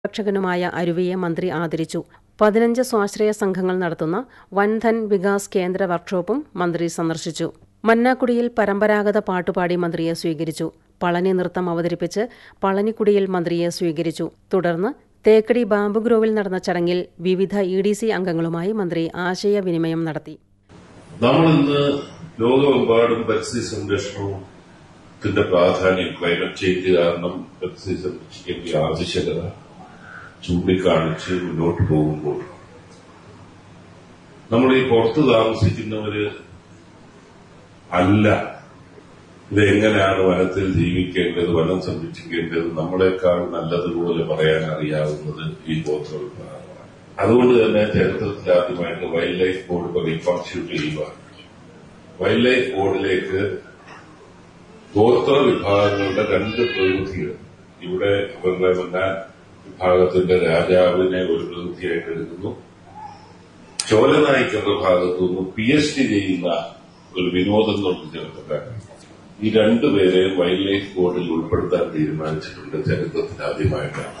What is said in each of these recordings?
രക്ഷകനുമായ അരുവിയെ മന്ത്രി ആദരിച്ചു. 15 സ്വാശ്രയ സംഘങ്ങൾ നടത്തുന്ന വൻധൻ വികാസ് കേന്ദ്ര വർക്ക്ഷോപ്പും മന്ത്രി സന്ദർശിച്ചു. മന്നാക്കുടിയിൽ പരമ്പരാഗത പാട്ടുപാടി മന്ത്രിയെ സ്വീകരിച്ചു. പളനി നൃത്തം അവതരിപ്പിച്ച് പളനിക്കുടിയിൽ മന്ത്രിയെ സ്വീകരിച്ചു. തുടർന്ന് തേക്കടി ബാമ്പുഗ്രോവിൽ നടന്ന ചടങ്ങിൽ വിവിധ EDC അംഗങ്ങളുമായി മന്ത്രി ആശയവിനിമയം നടത്തി. നമ്മളിന്ന് ലോകമെമ്പാടും പരിസ്ഥിതി സംരക്ഷണത്തിന്റെ പ്രാധാന്യം, ക്ലൈമറ്റ് ചേഞ്ച് കാരണം പരിസ്ഥിതി സംരക്ഷിക്കേണ്ട ആവശ്യകത ചൂണ്ടിക്കാണിച്ച് മുന്നോട്ട് പോകുമ്പോൾ നമ്മൾ ഈ പുറത്ത് താമസിക്കുന്നവര് അല്ല ഇതെങ്ങനെയാണ് വനത്തിൽ ജീവിക്കേണ്ടത്, വനം സംരക്ഷിക്കേണ്ടത് നമ്മളെക്കാൾ നല്ലതുപോലെ പറയാൻ അറിയാവുന്നത് ഈ ഗോത്ര വിഭാഗമാണ്. അതുകൊണ്ട് തന്നെ ചരിത്രത്തിലാദ്യമായിട്ട് വൈൽഡ് ലൈഫ് ബോർഡ് റീകോൺസ്റ്റിറ്റ്യൂട്ട് ചെയ്യുകയാണ്. വൈൽഡ് ലൈഫ് ബോർഡിലേക്ക് ഗോത്ര വിഭാഗങ്ങളുടെ 2 പ്രതിനിധികൾ, ഇവിടെ അവരുടെ മന്നാൻ വിഭാഗത്തിന്റെ രാജാവിനെ ഒരു പ്രതിനിധിയായിട്ട് എടുക്കുന്നു. ചോലനായിക്കരുടെ ഭാഗത്തുനിന്ന് PhD ചെയ്യുന്ന ഒരു വിനോദം കൊണ്ട് ചെറുപ്പക്കാരൻ. ഈ 2 പേരെയും വൈൽഡ് ലൈഫ് ബോർഡിൽ ഉൾപ്പെടുത്താൻ തീരുമാനിച്ചിട്ടുണ്ട്. ചരിത്രത്തിൽ ആദ്യമായിട്ടാണ്.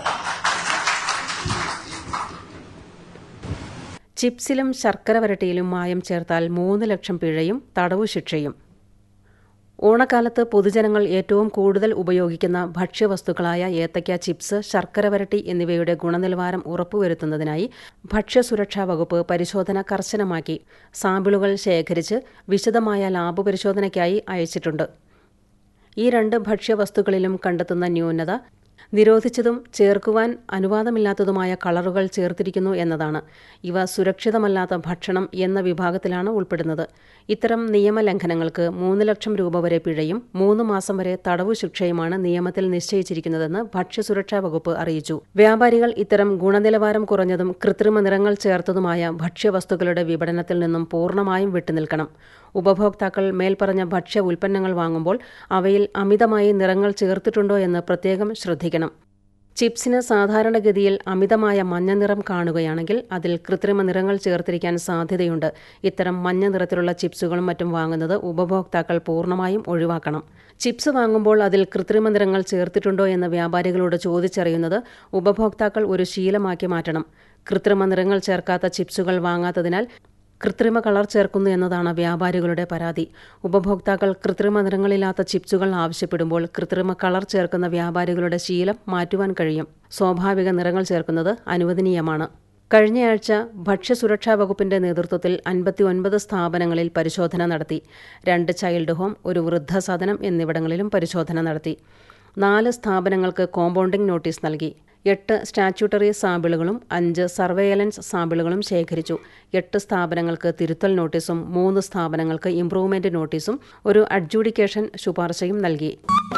ചിപ്സിലും ശർക്കര വരട്ടിയിലും മായം ചേർത്താൽ 3 ലക്ഷം പിഴയും തടവു ശിക്ഷയും. ഓണക്കാലത്ത് പൊതുജനങ്ങൾ ഏറ്റവും കൂടുതൽ ഉപയോഗിക്കുന്ന ഭക്ഷ്യവസ്തുക്കളായ ഏത്തയ്ക്ക ചിപ്സ്, ശർക്കര വരട്ടി എന്നിവയുടെ ഗുണനിലവാരം ഉറപ്പുവരുത്തുന്നതിനായി ഭക്ഷ്യസുരക്ഷാ വകുപ്പ് പരിശോധന കർശനമാക്കി. സാമ്പിളുകൾ ശേഖരിച്ച് വിശദമായ ലാബ് പരിശോധനയ്ക്കായി അയച്ചിട്ടുണ്ട്. ഈ 2 ഭക്ഷ്യവസ്തുക്കളിലും കണ്ടെത്തുന്ന ന്യൂനത നിരോധിച്ചതും ചേർക്കുവാൻ അനുവാദമില്ലാത്തതുമായ കളറുകൾ ചേർത്തിരിക്കുന്നു എന്നതാണ്. ഇവ സുരക്ഷിതമല്ലാത്ത ഭക്ഷണം എന്ന വിഭാഗത്തിലാണ് ഉൾപ്പെടുന്നത്. ഇത്തരം നിയമലംഘനങ്ങൾക്ക് 3 ലക്ഷം രൂപ വരെ പിഴയും 3 മാസം വരെ തടവു ശിക്ഷയുമാണ് നിയമത്തിൽ നിശ്ചയിച്ചിരിക്കുന്നതെന്ന് ഭക്ഷ്യസുരക്ഷാ വകുപ്പ് അറിയിച്ചു. വ്യാപാരികൾ ഇത്തരം ഗുണനിലവാരം കുറഞ്ഞതും കൃത്രിമ നിറങ്ങൾ ചേർത്തതുമായ ഭക്ഷ്യവസ്തുക്കളുടെ വിപണനത്തിൽ നിന്നും പൂർണ്ണമായും വിട്ടുനിൽക്കണം. ഉപഭോക്താക്കൾ മേൽപ്പറഞ്ഞ ഭക്ഷ്യ ഉൽപ്പന്നങ്ങൾ വാങ്ങുമ്പോൾ അവയിൽ അമിതമായി നിറങ്ങൾ ചേർത്തിട്ടുണ്ടോ എന്ന് പ്രത്യേകം ശ്രദ്ധിക്കണം. ചിപ്സിന് സാധാരണഗതിയിൽ അമിതമായ മഞ്ഞ നിറം കാണുകയാണെങ്കിൽ അതിൽ കൃത്രിമ നിറങ്ങൾ ചേർത്തിരിക്കാൻ സാധ്യതയുണ്ട്. ഇത്തരം മഞ്ഞ നിറത്തിലുള്ള ചിപ്സുകളും മറ്റും വാങ്ങുന്നത് ഉപഭോക്താക്കൾ പൂർണ്ണമായും ഒഴിവാക്കണം. ചിപ്സ് വാങ്ങുമ്പോൾ അതിൽ കൃത്രിമ നിറങ്ങൾ ചേർത്തിട്ടുണ്ടോ എന്ന് വ്യാപാരികളോട് ചോദിച്ചറിയുന്നത് ഉപഭോക്താക്കൾ ഒരു ശീലമാക്കി മാറ്റണം. കൃത്രിമ നിറങ്ങൾ ചേർക്കാത്ത ചിപ്സുകൾ വാങ്ങാത്തതിനാൽ കൃത്രിമ കളർ ചേർക്കുന്നു എന്നതാണ് വ്യാപാരികളുടെ പരാതി. ഉപഭോക്താക്കൾ കൃത്രിമ നിറങ്ങളില്ലാത്ത ചിപ്സുകൾ ആവശ്യപ്പെടുമ്പോൾ കൃത്രിമ കളർ ചേർക്കുന്ന വ്യാപാരികളുടെ ശീലം മാറ്റുവാൻ കഴിയും. സ്വാഭാവിക നിറങ്ങൾ ചേർക്കുന്നത് അനുവദനീയമാണ്. കഴിഞ്ഞയാഴ്ച ഭക്ഷ്യസുരക്ഷാ വകുപ്പിന്റെ നേതൃത്വത്തിൽ 59 സ്ഥാപനങ്ങളിൽ പരിശോധന നടത്തി. 2 ചൈൽഡ് ഹോം, 1 വൃദ്ധസദനം എന്നിവിടങ്ങളിലും പരിശോധന നടത്തി. 4 സ്ഥാപനങ്ങൾക്ക് കോമ്പൗണ്ടിംഗ് നോട്ടീസ് നൽകി. 8 സ്റ്റാറ്റ്യൂട്ടറി സാമ്പിളുകളും 5 സർവെയലൻസ് സാമ്പിളുകളും ശേഖരിച്ചു. 8 സ്ഥാപനങ്ങൾക്ക് തിരുത്തൽ നോട്ടീസും 3 സ്ഥാപനങ്ങൾക്ക് ഇംപ്രൂവ്മെന്റ് നോട്ടീസും 1 അഡ്ജൂഡിക്കേഷൻ ശുപാർശയും നൽകി.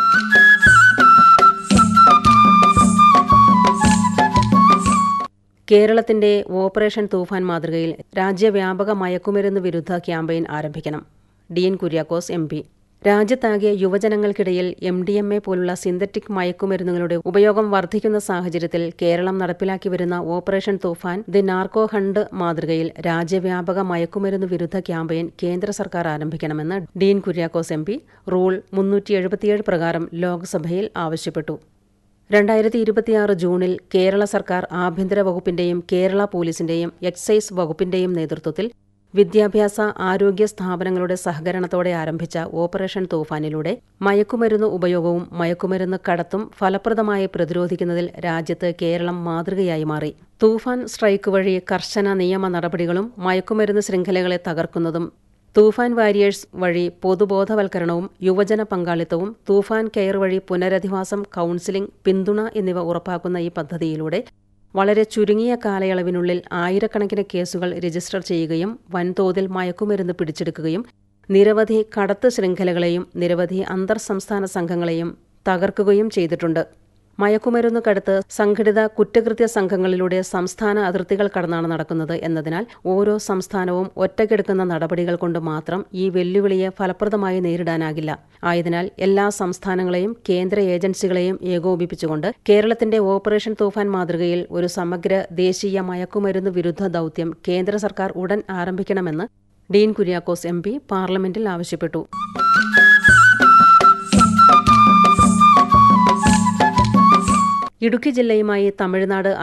കേരളത്തിന്റെ ഓപ്പറേഷൻ തൂഫാൻ മാതൃകയിൽ രാജ്യവ്യാപക മയക്കുമരുന്ന് വിരുദ്ധ ക്യാമ്പയിൻ ആരംഭിക്കണം. ഡീൻ കുര്യാക്കോസ് MP. രാജ്യത്താകെ യുവജനങ്ങൾക്കിടയിൽ MDMA പോലുള്ള സിന്തറ്റിക് മയക്കുമരുന്നുകളുടെ ഉപയോഗം വർദ്ധിക്കുന്ന സാഹചര്യത്തിൽ കേരളം നടപ്പിലാക്കി വരുന്ന operation Toofan the narco hunt മാതൃകയിൽ രാജ്യവ്യാപക മയക്കുമരുന്ന് വിരുദ്ധ ക്യാമ്പയിൻ കേന്ദ്ര സർക്കാർ ആരംഭിക്കണമെന്ന് ഡീൻ കുര്യാക്കോസ് MP റൂൾ 377 പ്രകാരം ലോക്സഭയിൽ ആവശ്യപ്പെട്ടു. 2026 ജൂണിൽ കേരള സർക്കാർ ആഭ്യന്തര വകുപ്പിന്റെയും കേരള പോലീസിന്റെയും എക്സൈസ് വകുപ്പിന്റെയും നേതൃത്വത്തിൽ വിദ്യാഭ്യാസ ആരോഗ്യ സ്ഥാപനങ്ങളുടെ സഹകരണത്തോടെ ആരംഭിച്ച ഓപ്പറേഷൻ തൂഫാനിലൂടെ മയക്കുമരുന്ന് ഉപയോഗവും മയക്കുമരുന്ന് കടത്തും ഫലപ്രദമായി പ്രതിരോധിക്കുന്നതിൽ രാജ്യത്ത് കേരളം മാതൃകയായി മാറി. തൂഫാൻ സ്ട്രൈക്ക് വഴി കർശന നിയമ നടപടികളും മയക്കുമരുന്ന് ശൃംഖലകളെ തകർക്കുന്നതും, തൂഫാൻ വാരിയേഴ്സ് വഴി പൊതുബോധവൽക്കരണവും യുവജന പങ്കാളിത്തവും, തൂഫാൻ കെയർ വഴി പുനരധിവാസം, കൌൺസിലിംഗ്, പിന്തുണ എന്നിവ ഉറപ്പാക്കുന്ന ഈ പദ്ധതിയിലൂടെ വളരെ ചുരുങ്ങിയ കാലയളവിനുള്ളിൽ ആയിരക്കണക്കിന് കേസുകൾ രജിസ്റ്റർ ചെയ്യുകയും വൻതോതിൽ മയക്കുമരുന്ന് പിടിച്ചെടുക്കുകയും നിരവധി കടത്ത് ശൃംഖലകളെയും നിരവധി അന്തർ സംസ്ഥാന സംഘങ്ങളെയും തകർക്കുകയും ചെയ്തിട്ടുണ്ട്. മയക്കുമരുന്ന് കടത്ത് സംഘടിത കുറ്റകൃത്യ സംഘങ്ങളിലൂടെ സംസ്ഥാന അതിർത്തികൾ കടന്നാണ് നടക്കുന്നത് എന്നതിനാൽ ഓരോ സംസ്ഥാനവും ഒറ്റയ്ക്കെടുക്കുന്ന നടപടികൾ കൊണ്ട് മാത്രം ഈ വെല്ലുവിളിയെ ഫലപ്രദമായി നേരിടാനാകില്ല. ആയതിനാൽ എല്ലാ സംസ്ഥാനങ്ങളെയും കേന്ദ്ര ഏജൻസികളെയും ഏകോപിപ്പിച്ചുകൊണ്ട് കേരളത്തിന്റെ ഓപ്പറേഷൻ തൂഫാൻ മാതൃകയിൽ ഒരു സമഗ്ര ദേശീയ മയക്കുമരുന്ന് വിരുദ്ധ ദൌത്യം കേന്ദ്ര സർക്കാർ ഉടൻ ആരംഭിക്കണമെന്ന് ഡീൻ കുര്യാക്കോസ് MP പാർലമെന്റിൽ ആവശ്യപ്പെട്ടു. ഇടുക്കി ജില്ലയുമായി തമിഴ്നാട്